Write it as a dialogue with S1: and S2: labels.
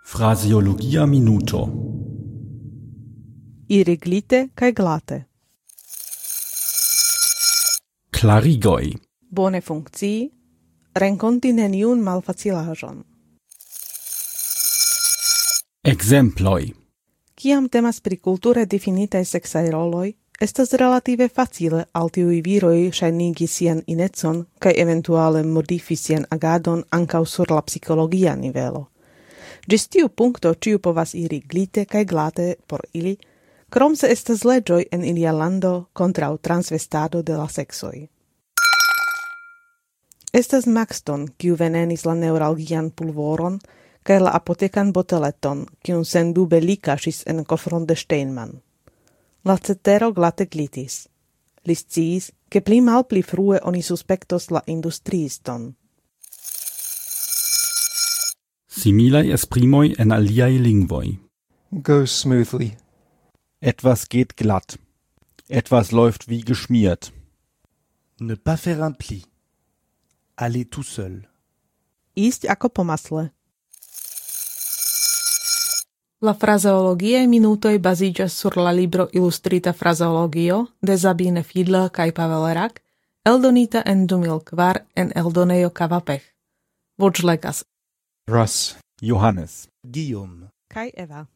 S1: Phraseologia minuto.
S2: Iriglite kaj glate.
S1: Klarigoj.
S2: Bone funkcii, renkonti neniun malfacilaĵon.
S1: Ekzemploj.
S2: Kiam temas pri kulture difinitaj seksaj roloj, estas relative facile al tiuj viroj ŝajnigi sian inecon kaj eventuale modifi sian agadon ankaŭ sur la psikologia nivelo. Ĝis tiu punkto ĉiu povas iri glite kaj glate por ili, krom se estas leĝoj en ilia lando kontraŭ transvestado de la seksoj. Estas Maxton, kiu venenis la neuralgian pulvoron, kaj la apotekan boteleton, kiun sendube li kaŝis en kofron de Steinmann. La cetero glate glitis. Li sciis, ke pli malpli frue oni suspektos la industriiston.
S1: Similaj esprimoj en aliaj lingvoj.
S3: Go smoothly.
S4: Etwas geht glatt. Etwas läuft wie geschmiert.
S5: Ne pas faire un pli. Aller tout seul.
S2: Ísť ako po masle. La frazeologiae minutoj baziĝas sur la libro Ilustrita frazeologio de Sabine Fiedler kaj Pavel Rak, eldonita en 2004 en eldonejo Kavapech. Voĉlegas
S4: Ross, Johannes.
S5: Guillaume.
S2: kaj Eva.